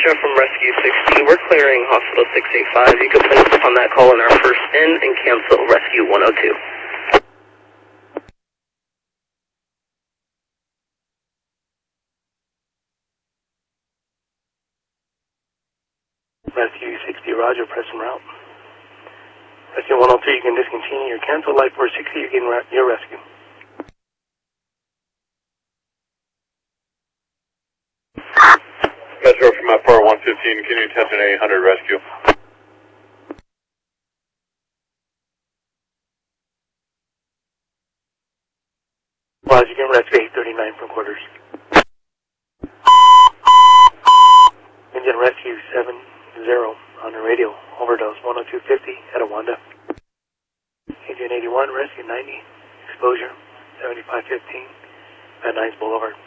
Metro from Rescue 60. We're clearing Hospital 685. You can place upon that call in our first in and cancel Rescue 102. Rescue 60, Roger, press en route. Rescue 102, you can discontinue your cancel. Life Force 60, you're getting your rescue. Metro from FR 115, can you attempt an 800 rescue? Roger, you can rescue 839 from quarters. Engine rescue 70 on the radio, overdose 10250 at Awanda. Engine 81, rescue 90, exposure 7515, Van Nuys Boulevard.